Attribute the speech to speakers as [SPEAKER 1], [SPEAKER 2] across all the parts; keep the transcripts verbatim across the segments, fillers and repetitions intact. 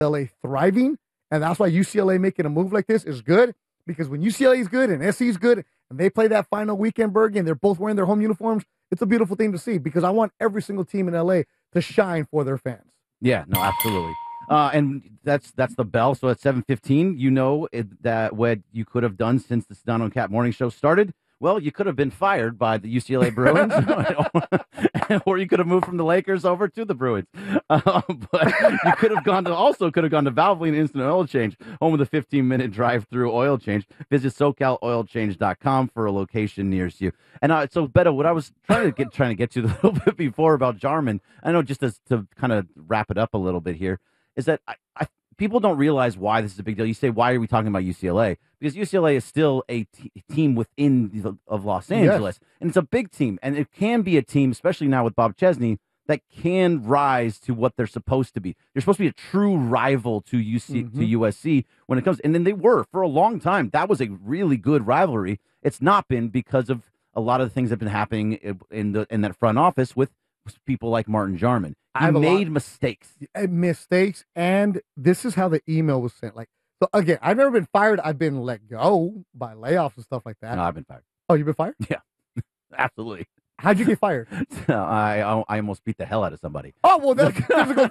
[SPEAKER 1] L A thriving, and that's why U C L A making a move like this is good, because when U C L A is good and S C is good and they play that final weekend, Bergie, and they're both wearing their home uniforms, it's a beautiful thing to see, because I want every single team in L A to shine for their fans.
[SPEAKER 2] Yeah, no, absolutely. Uh, and that's that's the bell. So at seven fifteen, you know it, that what you could have done since the Sedano and Cap morning show started. Well, you could have been fired by the U C L A Bruins, or you could have moved from the Lakers over to the Bruins. Uh, but you could have gone to also could have gone to Valvoline Instant Oil Change, home of the fifteen minute drive-through oil change. Visit SoCal Oil Change dot com for a location near you. And uh, so, Beto, what I was trying to get trying to get to a little bit before about Jarman, I know just as, to kind of wrap it up a little bit here, is that I, I people don't realize why this is a big deal. You say, why are we talking about U C L A? Because U C L A is still a t- team within the, of Los Angeles, yes. And it's a big team, and it can be a team, especially now with Bob Chesney, that can rise to what they're supposed to be. They're supposed to be a true rival to U C mm-hmm. to U S C when it comes, and then they were for a long time. That was a really good rivalry. It's not been because of a lot of the things that have been happening in the in that front office with people like Martin Jarman. He made lot, mistakes.
[SPEAKER 1] Mistakes, and this is how the email was sent. Like, so again, I've never been fired. I've been let go by layoffs and stuff like that.
[SPEAKER 2] No, I've been fired.
[SPEAKER 1] Oh, you've been fired?
[SPEAKER 2] Yeah, absolutely.
[SPEAKER 1] How'd you get fired?
[SPEAKER 2] I I almost beat the hell out of somebody.
[SPEAKER 1] Oh, well, that's physical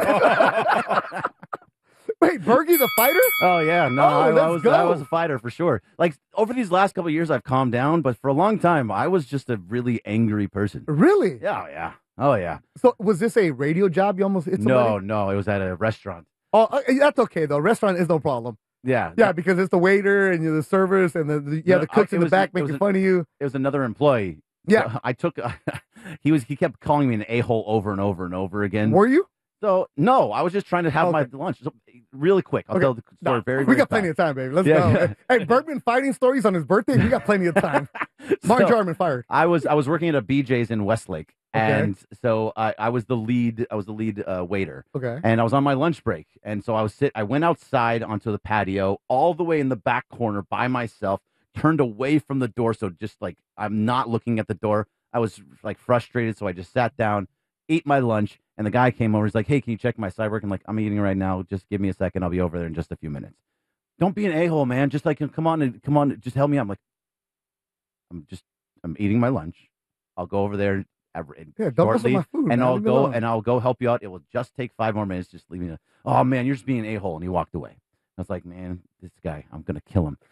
[SPEAKER 1] fight. Wait, Bergie the fighter?
[SPEAKER 2] Oh, yeah. No, oh, I, I, was, I was a fighter for sure. Like, over these last couple of years, I've calmed down, but for a long time, I was just a really angry person.
[SPEAKER 1] Really?
[SPEAKER 2] Yeah, oh, yeah. Oh, yeah.
[SPEAKER 1] So, was this a radio job you almost hit somebody?
[SPEAKER 2] No, no, it was at a restaurant.
[SPEAKER 1] Oh, that's okay, though. Restaurant is no problem.
[SPEAKER 2] Yeah.
[SPEAKER 1] Yeah, because it's the waiter and the servers and the, the yeah, no, the cooks I, in the was, back making
[SPEAKER 2] a,
[SPEAKER 1] fun of you.
[SPEAKER 2] It was another employee.
[SPEAKER 1] Yeah.
[SPEAKER 2] So I took, uh, he was, he kept calling me an a-hole over and over and over again.
[SPEAKER 1] Were you?
[SPEAKER 2] So, no, I was just trying to have okay. my lunch. So, really quick. I'll okay. tell the story no, very, very
[SPEAKER 1] We got
[SPEAKER 2] fast.
[SPEAKER 1] plenty of time, baby. Let's yeah. go. Hey, Bergman fighting stories on his birthday? We got plenty of time. Martin so, Jarman fired.
[SPEAKER 2] I was I was working at a B J's in Westlake. Okay. And so I, I was the lead I was the lead uh, waiter.
[SPEAKER 1] Okay.
[SPEAKER 2] And I was on my lunch break. And so I was sit I went outside onto the patio, all the way in the back corner by myself, turned away from the door. So just like I'm not looking at the door. I was like frustrated. So I just sat down, ate my lunch. And the guy came over. He's like, hey, can you check my side work? I'm like, I'm eating right now. Just give me a second. I'll be over there in just a few minutes. Don't be an a-hole, man. Just like, come on and come on. Just help me out. I'm like, I'm just, I'm eating my lunch. I'll go over there
[SPEAKER 1] yeah, shortly, my food,
[SPEAKER 2] and
[SPEAKER 1] man.
[SPEAKER 2] I'll go and I'll go help you out. It will just take five more minutes. Just leave me. A, oh man, you're just being an a-hole. And he walked away. I was like, man, this guy, I'm gonna kill him.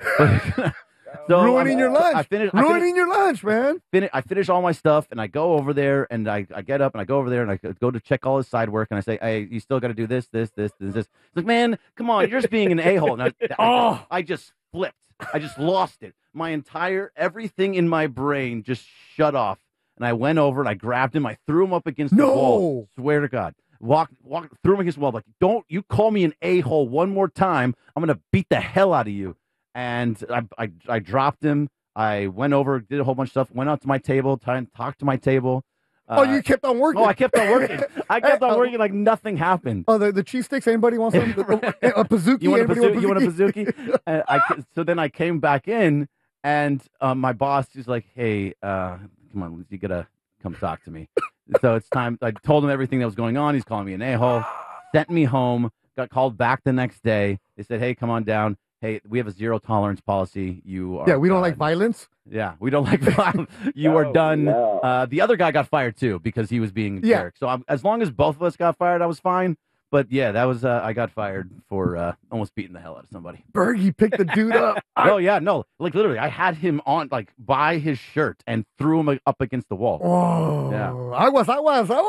[SPEAKER 1] So ruining I'm, your lunch.
[SPEAKER 2] I finished,
[SPEAKER 1] ruining
[SPEAKER 2] I finished,
[SPEAKER 1] your lunch, man.
[SPEAKER 2] Fin- I finish all my stuff, and I go over there, and I, I get up, and I go over there, and I go to check all his side work, and I say, hey, you still got to do this, this, this, this, this. It's like, man, come on, you're just being an a-hole. And I, oh, I just flipped. I just lost it. My entire, everything in my brain just shut off, and I went over, and I grabbed him. I threw him up against
[SPEAKER 1] no.
[SPEAKER 2] the wall. Swear to God. Walk, walk, threw him against the wall. Like, don't you call me an a-hole one more time. I'm going to beat the hell out of you. And I, I, I dropped him. I went over, did a whole bunch of stuff, went out to my table, t- talked to my table.
[SPEAKER 1] Uh, oh, you kept on working?
[SPEAKER 2] Oh, I kept on working. I kept on working like nothing happened.
[SPEAKER 1] Oh, the, the cheese sticks, anybody wants some? A Pizookie?
[SPEAKER 2] You want a
[SPEAKER 1] Pizookie?
[SPEAKER 2] You want a Pizookie? And I, so then I came back in, and um, my boss is like, hey, uh, come on, you got to come talk to me. So it's time. I told him everything that was going on. He's calling me an a-hole. Sent me home. Got called back the next day. They said, hey, come on down. Hey, we have a zero tolerance policy. You are
[SPEAKER 1] yeah, we don't
[SPEAKER 2] done.
[SPEAKER 1] like violence.
[SPEAKER 2] Yeah, we don't like violence. You no, are done. No. Uh, the other guy got fired too because he was being a
[SPEAKER 1] yeah.
[SPEAKER 2] jerk. So I'm, as long as both of us got fired, I was fine. But yeah, that was uh, I got fired for uh, almost beating the hell out of somebody.
[SPEAKER 1] Bergie picked the dude up.
[SPEAKER 2] Oh yeah, no, like literally, I had him on like by his shirt and threw him up against the wall.
[SPEAKER 1] Oh,
[SPEAKER 2] yeah.
[SPEAKER 1] I was, I was, I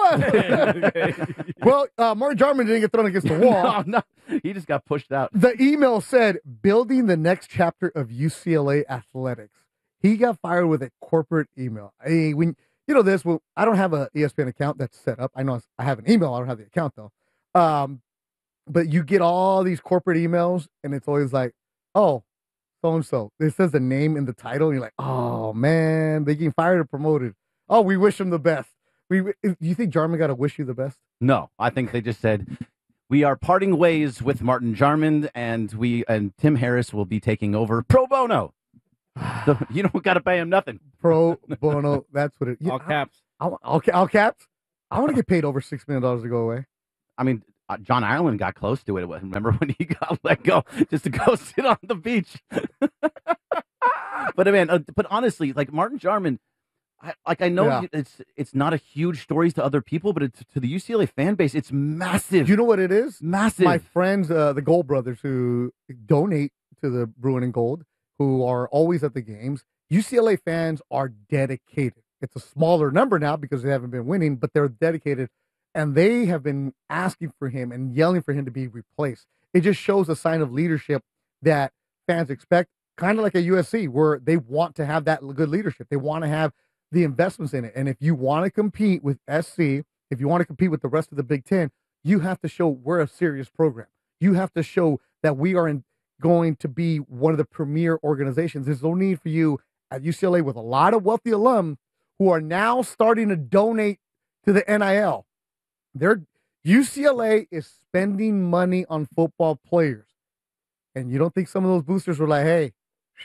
[SPEAKER 1] was. Well, uh, Martin Jarman didn't get thrown against the wall.
[SPEAKER 2] no, no, he just got pushed out.
[SPEAKER 1] The email said, "Building the next chapter of U C L A athletics." He got fired with a corporate email. I, when you know this, well, I don't have an E S P N account that's set up. I know I have an email. I don't have the account though. Um, but you get all these corporate emails, and it's always like, oh, so and so. It says the name in the title, and you're like, oh man, they getting fired or promoted. Oh, we wish them the best. We, do you think Jarman got to wish you the best?
[SPEAKER 2] No, I think they just said we are parting ways with Martin Jarman, and we and Tim Harris will be taking over pro bono. So you don't got to pay him nothing.
[SPEAKER 1] Pro bono. That's what it.
[SPEAKER 3] All caps.
[SPEAKER 1] I, I, all, all caps. I want to get paid over six million dollars to go away.
[SPEAKER 2] I mean, uh, John Ireland got close to it. Remember when he got let go just to go sit on the beach? But I mean, uh, but honestly, like Martin Jarmond, I, like I know
[SPEAKER 1] Yeah.
[SPEAKER 2] it's it's not a huge story to other people, but it's, to the U C L A fan base, it's massive.
[SPEAKER 1] You know what it is?
[SPEAKER 2] Massive.
[SPEAKER 1] My friends, uh, the Gold brothers, who donate to the Bruin and Gold, who are always at the games. U C L A fans are dedicated. It's a smaller number now because they haven't been winning, but they're dedicated, and they have been asking for him and yelling for him to be replaced. It just shows a sign of leadership that fans expect, kind of like a U S C, where they want to have that good leadership. They want to have the investments in it. And if you want to compete with S C, if you want to compete with the rest of the Big Ten, you have to show we're a serious program. You have to show that we are in, going to be one of the premier organizations. There's no need for you at U C L A with a lot of wealthy alum who are now starting to donate to the N I L. They're, U C L A is spending money on football players. And you don't think some of those boosters were like, hey,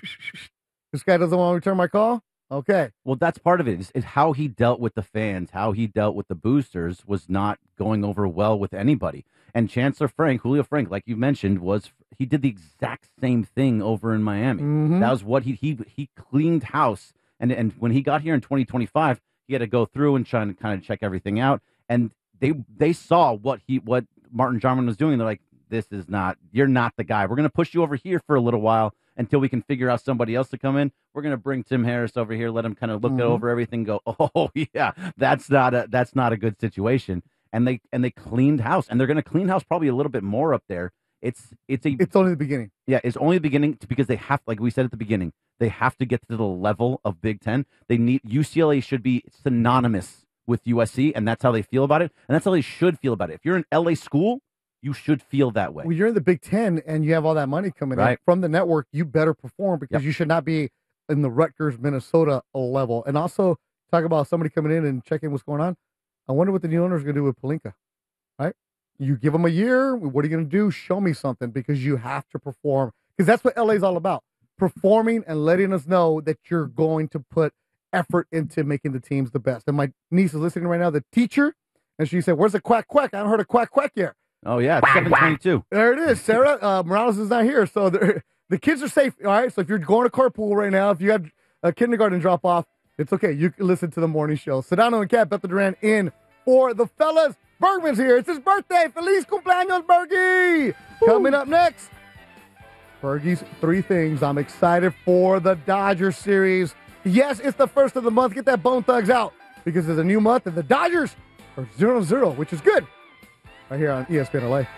[SPEAKER 1] this guy doesn't want to return my call? Okay.
[SPEAKER 2] Well, that's part of it. Is, is how he dealt with the fans, how he dealt with the boosters was not going over well with anybody. And Chancellor Frank, Julio Frank, like you mentioned, was he did the exact same thing over in Miami.
[SPEAKER 1] Mhm.
[SPEAKER 2] That was what he he he cleaned house. And and when he got here in twenty twenty-five, he had to go through and try to kind of check everything out. And they they saw what he what Martin Jarmond was doing. They're like, this is not, you're not the guy. We're going to push you over here for a little while until we can figure out somebody else to come in. We're going to bring Tim Harris over here, let him kind of look
[SPEAKER 1] Mhm.
[SPEAKER 2] over everything, go, oh yeah, that's not a that's not a good situation. And they and they cleaned house, and they're going to clean house probably a little bit more up there. It's it's a
[SPEAKER 1] It's only the beginning.
[SPEAKER 2] yeah, it's only the beginning because they have, like we said at the beginning, they have to get to the level of Big Ten. They need U C L A should be synonymous with U S C, and that's how they feel about it, and that's how they should feel about it. If you're an L A school, you should feel that way.
[SPEAKER 1] When you're in the Big Ten and you have all that money coming in
[SPEAKER 2] Right.
[SPEAKER 1] from the network, you better perform because
[SPEAKER 2] Yep.
[SPEAKER 1] you should not be in the Rutgers, Minnesota level. And also talk about somebody coming in and checking what's going on. I wonder what the new owner is going to do with Pelinka, right? You give them a year. What are you going to do? Show me something because you have to perform because that's what L A is all about. Performing and letting us know that you're going to put effort into making the teams the best. And my niece is listening right now, the teacher, and she said, where's the quack quack? I haven't heard a quack quack yet.
[SPEAKER 2] Oh yeah, it's seven twenty-two.
[SPEAKER 1] There it is, Sarah. Uh, Morales is not here, so the, the kids are safe. All right, so if you're going to carpool right now, if you have a kindergarten drop off, it's okay. You can listen to the morning show. Sedano and Kat, Beth Duran in for the fellas. Bergman's here. It's his birthday. Feliz cumpleaños, Bergie. Coming up next, Bergie's three things I'm excited for the Dodgers series. Yes, it's the first of the month. Get that Bone Thugs out because it's a new month and the Dodgers are zero zero, which is good. Right here on E S P N L A.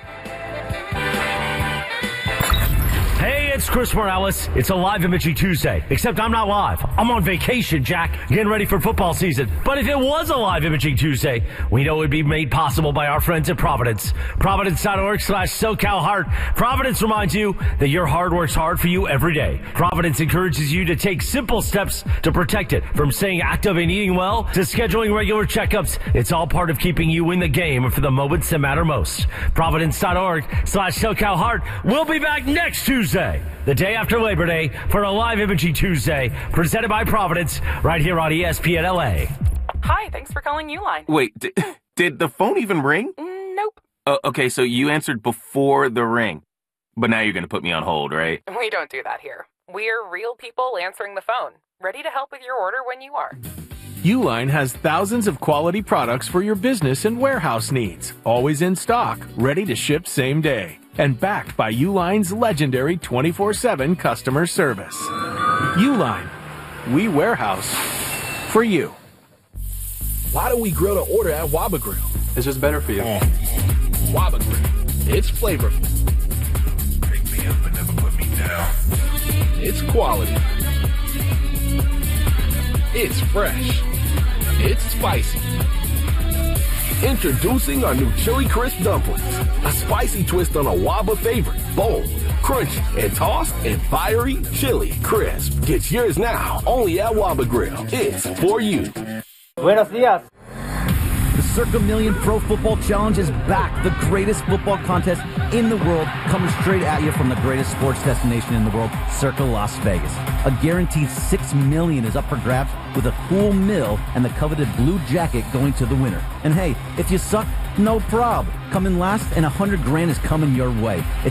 [SPEAKER 3] Hey, it's Chris Morales. It's a live Imaging Tuesday, except I'm not live. I'm on vacation, Jack, getting ready for football season. But if it was a live Imaging Tuesday, we know it would be made possible by our friends at Providence. Providence.org slash SoCal Heart. Providence reminds you that your heart works hard for you every day. Providence encourages you to take simple steps to protect it, from staying active and eating well to scheduling regular checkups. It's all part of keeping you in the game for the moments that matter most. Providence.org slash SoCal Heart. We'll be back next Tuesday, the day after Labor Day, for a live Imaging Tuesday presented by Providence right here on E S P N L A.
[SPEAKER 4] Hi, thanks for calling Uline.
[SPEAKER 5] Wait, did, did the phone even ring?
[SPEAKER 4] Mm, Nope.
[SPEAKER 5] Uh, okay, so you answered before the ring. But now you're going to put me on hold, right?
[SPEAKER 4] We don't do that here. We're real people answering the phone, ready to help with your order when you are.
[SPEAKER 6] Uline has thousands of quality products for your business and warehouse needs, always in stock, ready to ship same day, and backed by Uline's legendary twenty-four seven customer service. Uline, we warehouse for you.
[SPEAKER 7] Why do we grill to order at Waba Grill?
[SPEAKER 8] It's just better for you.
[SPEAKER 7] Waba Grill. It's flavorful.
[SPEAKER 8] Pick me up and never put me down.
[SPEAKER 7] It's quality. It's fresh. It's spicy. Introducing our new Chili Crisp Dumplings. A spicy twist on a Waba favorite. Bold, crunchy, and tossed in fiery chili crisp. Get yours now, only at Waba Grill. It's for you.
[SPEAKER 9] Buenos dias.
[SPEAKER 2] The Circa Million Pro Football Challenge is back. The greatest football contest in the world, coming straight at you from the greatest sports destination in the world, Circa Las Vegas. A guaranteed six million dollars is up for grabs, with a cool mill and the coveted blue jacket going to the winner. And hey, if you suck,
[SPEAKER 9] No problem. Come in last and a hundred grand is coming your way. It's